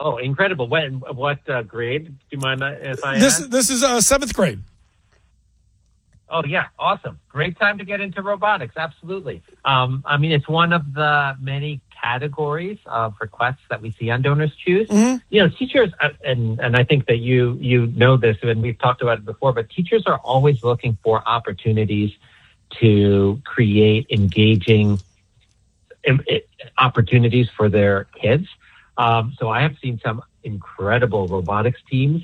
Oh, incredible! What grade? Do you mind if I ask? This is seventh grade. Oh, yeah. Awesome. Great time to get into robotics. Absolutely. I mean, it's one of the many categories of requests that we see on Donors Choose. Mm-hmm. You know, teachers, and I think that you know this, and we've talked about it before, but teachers are always looking for opportunities to create engaging opportunities for their kids. So I have seen some incredible robotics teams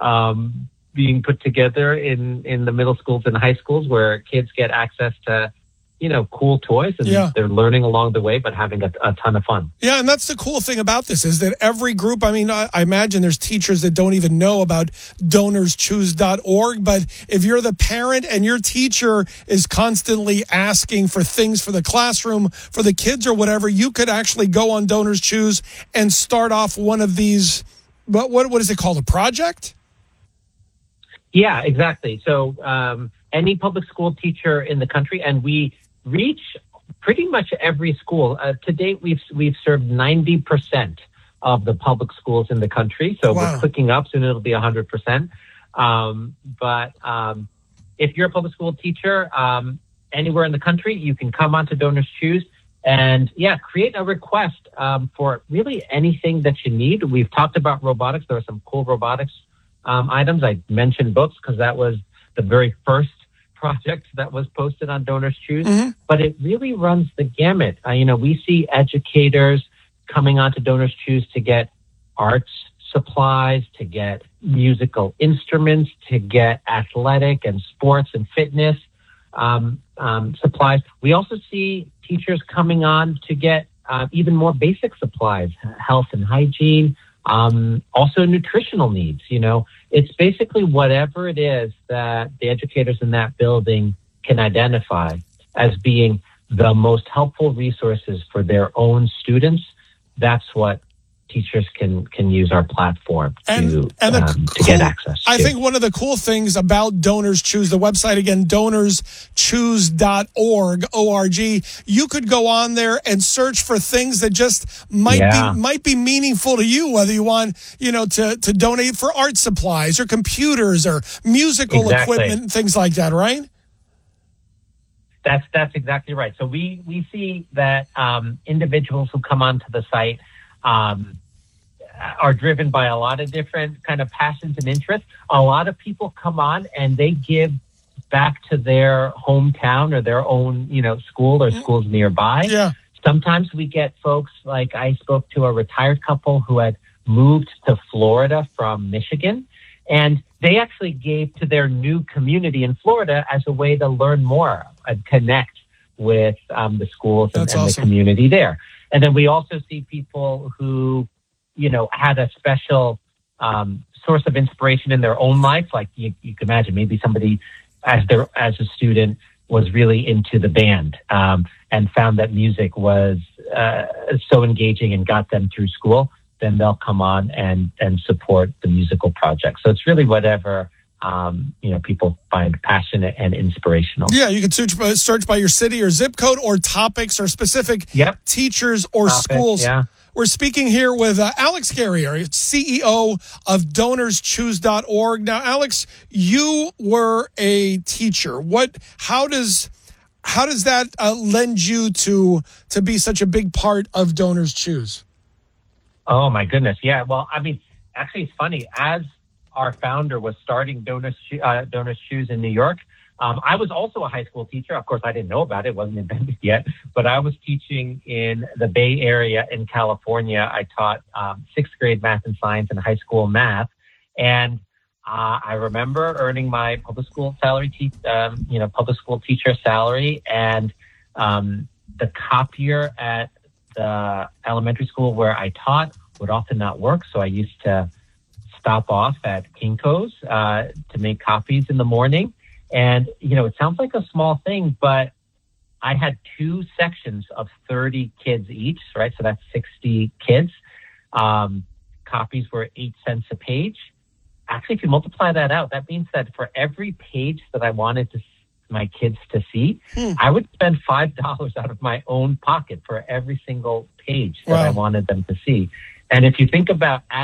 being put together in the middle schools and high schools where kids get access to, you know, cool toys and they're learning along the way, but having a ton of fun. Yeah, and that's the cool thing about this is that every group, I mean, I imagine there's teachers that don't even know about donorschoose.org, but if you're the parent and your teacher is constantly asking for things for the classroom, for the kids or whatever, you could actually go on Donors Choose and start off one of these, what is it called, a project? Yeah, exactly. So any public school teacher in the country, and we reach pretty much every school. To date, we've served 90% of the public schools in the country. So we're clicking up, soon it'll be 100%. But if you're a public school teacher anywhere in the country, you can come on to Donors Choose and create a request for really anything that you need. We've talked about robotics. There are some cool robotics items. I mentioned books because that was the very first project that was posted on Donors Choose, but it really runs the gamut. We see educators coming onto Donors Choose to get arts supplies, to get musical instruments, to get athletic and sports and fitness supplies. We also see teachers coming on to get even more basic supplies, health and hygiene, also nutritional needs. It's basically whatever it is that the educators in that building can identify as being the most helpful resources for their own students. That's what teachers can use our platform to get access to. I think one of the cool things about Donors Choose, the website again, donorschoose.org, O-R-G, you could go on there and search for things that just might be meaningful to you, whether you want, to donate for art supplies or computers or musical equipment and things like that, right? That's exactly right. So we see that individuals who come onto the site are driven by a lot of different kind of passions and interests. A lot of people come on and they give back to their hometown or their own, school or schools nearby. Yeah. Sometimes we get folks like I spoke to a retired couple who had moved to Florida from Michigan, and they actually gave to their new community in Florida as a way to learn more and connect with the schools and the community there. And then we also see people who, had a special source of inspiration in their own life. Like you can imagine, maybe somebody as a student was really into the band and found that music was so engaging and got them through school. Then they'll come on and support the musical project. So it's really whatever people find passionate and inspirational. Yeah, you can search by your city or zip code or topics or specific teachers or schools. Yeah. We're speaking here with Alex Carrier, CEO of DonorsChoose.org. Now, Alex, you were a teacher. How does that lend you to be such a big part of Donors Choose? Oh my goodness, yeah. Well, I mean, actually, it's funny. As our founder was starting Donors Choose in New York, I was also a high school teacher. Of course, I didn't know about it. It wasn't invented yet. But I was teaching in the Bay Area in California. I taught sixth grade math and science and high school math. And I remember earning my public school salary, public school teacher salary. And the copier at the elementary school where I taught would often not work. So I used to stop off at Kinko's to make copies in the morning. And, it sounds like a small thing, but I had 2 sections of 30 kids each, right? So that's 60 kids. Copies were 8 cents a page. Actually, if you multiply that out, that means that for every page that I wanted my kids to see, I would spend $5 out of my own pocket for every single page that I wanted them to see. And if you think about